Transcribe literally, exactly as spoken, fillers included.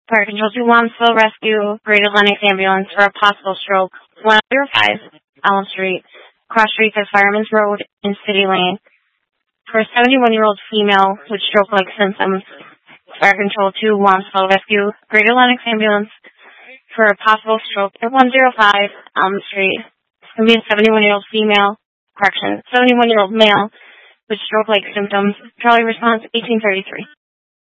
Fire Control two, Lawrenceville Rescue, Greater Lenox Ambulance for a possible stroke. one oh five Elm Street, Cross Street at Fireman's Road in City Lane. For a seventy-one-year-old female with stroke-like symptoms. Fire Control two, Lawrenceville Rescue, Greater Lenox Ambulance for a possible stroke at one oh five Elm Street. It's going to be a seventy-one-year-old female, correction, seventy-one-year-old male with stroke-like symptoms. Charlie response, eighteen thirty-three.